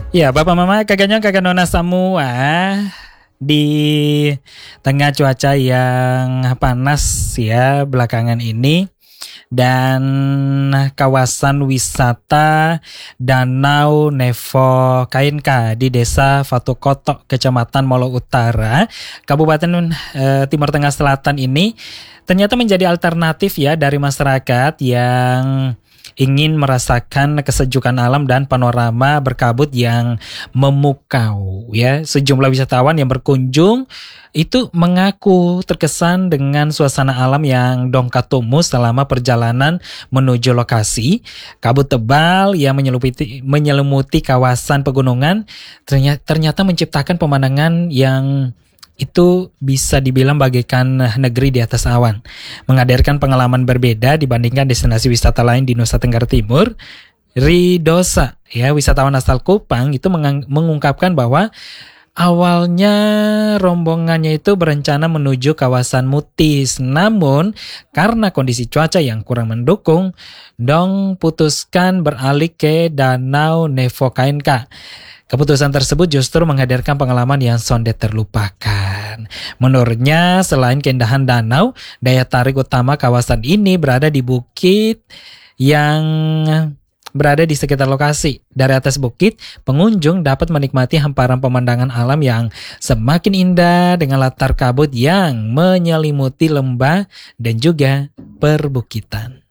Ya, Bapak Mama, kakak nona semua di tengah cuaca yang panas ya belakangan ini dan kawasan wisata Danau Nevo KNK di Desa Fatukoto, Kecamatan Molo Utara, Kabupaten Timur Tengah Selatan ini ternyata menjadi alternatif ya dari masyarakat yang ingin merasakan kesejukan alam dan panorama berkabut yang memukau ya. Sejumlah wisatawan yang berkunjung itu mengaku terkesan dengan suasana alam yang dongkatumu selama perjalanan menuju lokasi. Kabut tebal yang menyelimuti kawasan pegunungan ternyata menciptakan pemandangan yang itu bisa dibilang bagaikan negeri di atas awan. Menghadirkan pengalaman berbeda dibandingkan destinasi wisata lain di Nusa Tenggara Timur. Ridosa, ya wisatawan asal Kupang itu mengungkapkan bahwa awalnya rombongannya itu berencana menuju kawasan Mutis, namun karena kondisi cuaca yang kurang mendukung, Dong putuskan beralih ke Danau Nevo KNK. Keputusan tersebut justru menghadirkan pengalaman yang sonde terlupakan. Menurutnya, selain keindahan danau, daya tarik utama kawasan ini berada di bukit yang berada di sekitar lokasi. Dari atas bukit, pengunjung dapat menikmati hamparan pemandangan alam yang semakin indah dengan latar kabut yang menyelimuti lembah dan juga perbukitan.